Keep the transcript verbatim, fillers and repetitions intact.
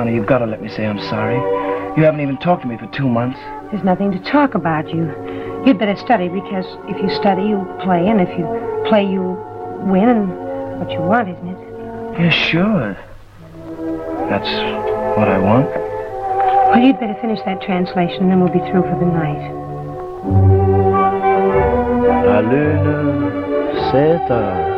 honey, you've got to let me say I'm sorry. You haven't even talked to me for two months. There's nothing to talk about, you. You'd better study, because if you study, you'll play, and if you play, you'll win, and what you want, isn't it? Yeah, sure. That's what I want. Well, you'd better finish that translation, and then we'll be through for the night. La lune s'éteint.